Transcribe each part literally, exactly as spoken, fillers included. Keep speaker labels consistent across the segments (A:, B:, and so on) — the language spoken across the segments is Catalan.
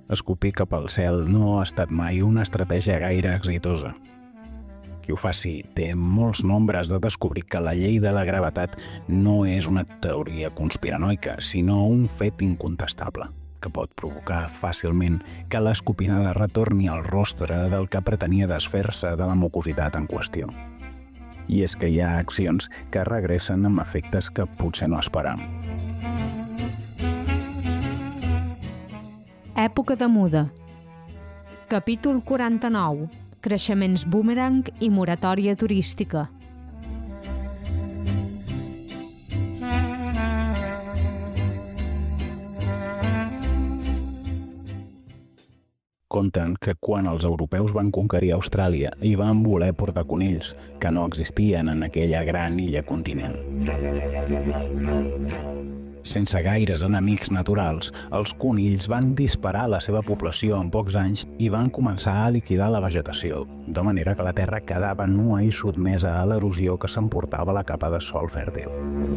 A: escopir cap al cel no ha estat mai una estratègia gaire exitosa. Qui ho faci té molts nombres de descobrir que la llei de la gravetat no és una teoria conspiranoica, sinó un fet incontestable, que pot provocar fàcilment que l'escopinada retorni al rostre del que pretenia desfer-se de la mucositat en qüestió. I és que hi ha accions que regressen amb efectes que potser no esperam.
B: Època de muda. Capítol quaranta-nou. Creixements boomerang i moratòria turística.
A: Conten que quan els europeus van conquerir Austràlia hi van voler portar conills, que no existien en aquella gran illa continent. Sense gaires enemics naturals, els conills van disparar la seva població en pocs anys i van començar a liquidar la vegetació, de manera que la terra quedava nua i sotmesa a l'erosió que s'emportava la capa de sòl fèrtil.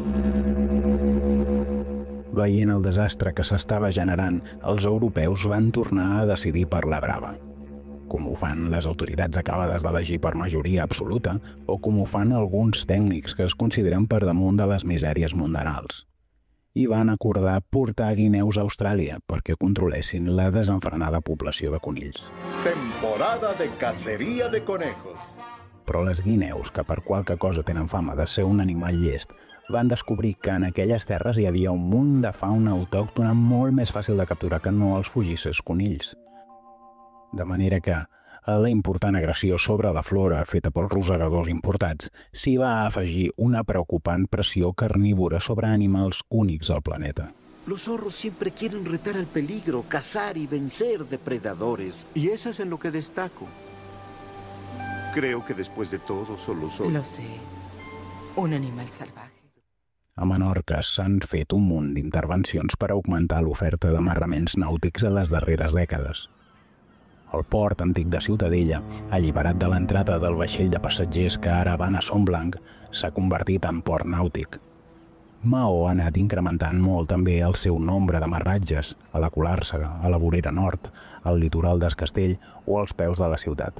A: Veient el desastre que s'estava generant, els europeus van tornar a decidir per la brava. Com ho fan les autoritats acabades d'elegir per majoria absoluta o com ho fan alguns tècnics que es consideren per damunt de les misèries mundanals. I van acordar portar guineus a Austràlia perquè controlessin la desenfrenada població de conills.
C: Temporada de caceria de conejos.
A: Però les guineus, que per qualque cosa tenen fama de ser un animal llest, van descobrir que en aquelles terres hi havia un munt de fauna autòctona molt més fàcil de capturar que no els fugisses conills. De manera que, a la important agressió sobre la flora feta pels rosegadors importats, s'hi va afegir una preocupant pressió carnívora sobre animals únics al planeta.
D: Los zorros siempre quieren retar al peligro, cazar y vencer depredadores. Y eso es en lo que destaco. Creo que después de todo solo soy...
E: Lo sé. Un animal salvaje.
A: A Menorca s'han fet un munt d'intervencions per augmentar l'oferta d'amarraments nàutics a les darreres dècades. El port antic de Ciutadella, alliberat de l'entrada del vaixell de passatgers que ara van a Son Blanc, s'ha convertit en port nàutic. Maó ha anat incrementant molt també el seu nombre d'amarratges a la Colàrsega, a la vorera nord, al litoral d'Es Castell o als peus de la ciutat.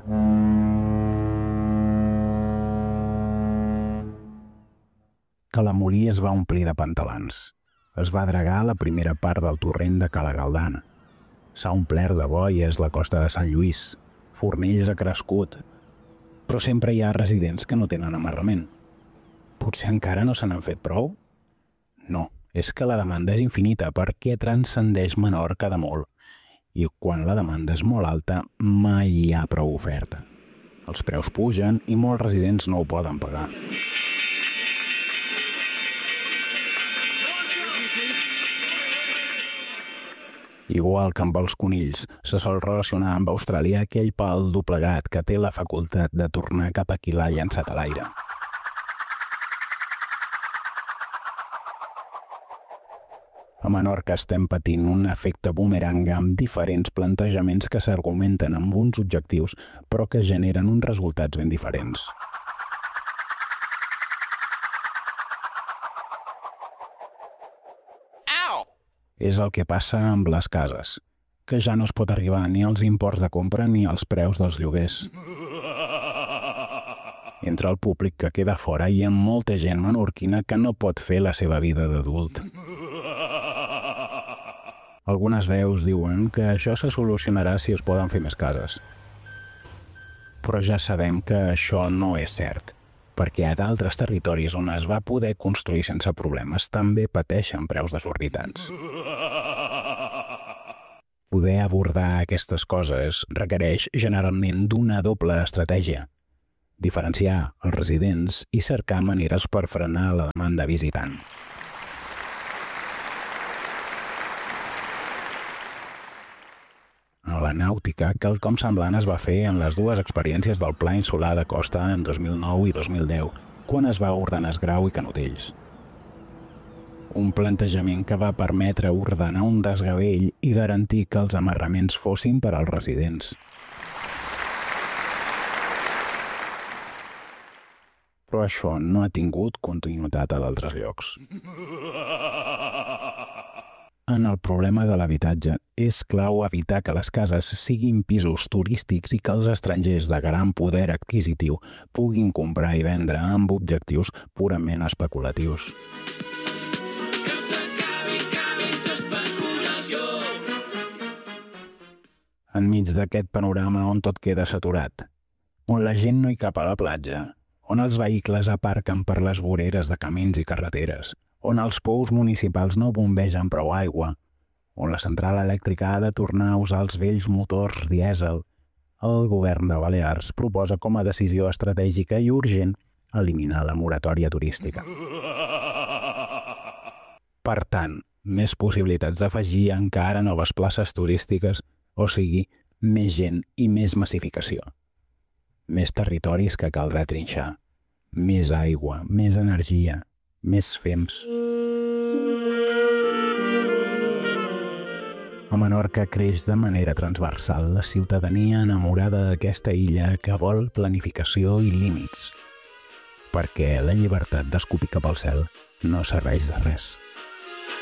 A: Calamolí es va omplir de pantalans. Es va dragar la primera part del torrent de Cala Galdana. S'ha omplert de boies la costa de Sant Lluís. Fornells ha crescut. Però sempre hi ha residents que no tenen amarrament. Potser encara no se n'han fet prou? No, és que la demanda és infinita perquè transcendeix Menorca de molt. I quan la demanda és molt alta, mai hi ha prou oferta. Els preus pugen i molts residents no ho poden pagar. Igual que amb els conills, se sol relacionar amb Austràlia aquell pal doblegat que té la facultat de tornar cap a qui l'ha llançat a l'aire. A Menorca estem patint un efecte boomerang amb diferents plantejaments que s'argumenten amb uns objectius però que generen uns resultats ben diferents. És el que passa amb les cases, que ja no es pot arribar ni als imports de compra ni als preus dels lloguers. Entre el públic que queda fora hi ha molta gent menorquina que no pot fer la seva vida d'adult. Algunes veus diuen que això se solucionarà si es poden fer més cases. Però ja sabem que això no és cert, perquè a d'altres territoris on es va poder construir sense problemes també pateixen preus desorbitats. Poder abordar aquestes coses requereix generalment d'una doble estratègia: diferenciar els residents i cercar maneres per frenar la demanda visitant. A la nàutica, quelcom semblant es va fer en les dues experiències del Pla Insular de Costa en dos mil nou i dos mil deu, quan es va ordenar esgrau i canotells. Un plantejament que va permetre ordenar un desgavell i garantir que els amarraments fossin per als residents. Però això no ha tingut continuïtat a d'altres llocs. En el problema de l'habitatge, és clau evitar que les cases siguin pisos turístics i que els estrangers de gran poder adquisitiu puguin comprar i vendre amb objectius purament especulatius.
F: Que s'acabi, acabi l'especulació.
A: Enmig d'aquest panorama on tot queda saturat, on la gent no hi cap a la platja, on els vehicles aparquen per les voreres de camins i carreteres, on els pous municipals no bombegen prou aigua, on la central elèctrica ha de tornar a usar els vells motors dièsel, el govern de Balears proposa com a decisió estratègica i urgent eliminar la moratòria turística. Per tant, més possibilitats d'afegir encara noves places turístiques, o sigui, més gent i més massificació. Més territoris que caldrà trinxar, més aigua, més energia, més fems. A Menorca creix de manera transversal la ciutadania enamorada d'aquesta illa que vol planificació i límits, perquè la llibertat d'escopir cap al cel no serveix de res.